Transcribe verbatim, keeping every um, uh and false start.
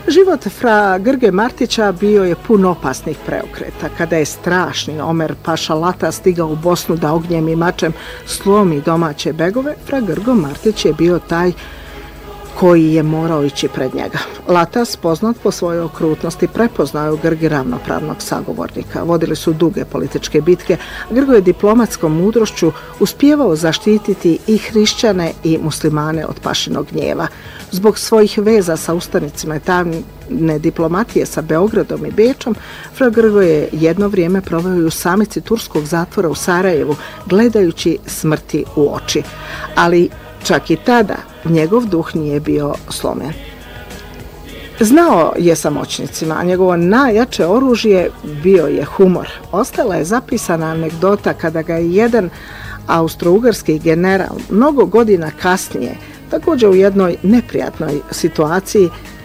Život fra Grge Martića bio je pun opasnih preokreta. Kada je strašni Omer Paša Lata stigao u Bosnu da ognjem i mačem slomi domaće begove, fra Grgo Martić je bio taj koji je morao ići pred njega. Latas, poznat po svojoj okrutnosti, prepoznao je u Grgi ravnopravnog sagovornika. Vodili su duge političke bitke, a Grgo je diplomatskom mudrošću uspijevao zaštititi i hrišćane i muslimane od Pašinog gnjeva. Zbog svojih veza sa ustanicima i tajne diplomatije sa Beogradom i Bečom, fra Grgo je jedno vrijeme proveo i u samici turskog zatvora u Sarajevu, gledajući smrti u oči. Ali čak i tada njegov duh nije bio slomljen. Znao je sa moćnicima, a njegovo najjače oružje bio je humor. Ostala je zapisana anegdota kada ga je jedan austro-ugarski general mnogo godina kasnije, također u jednoj neprijatnoj situaciji,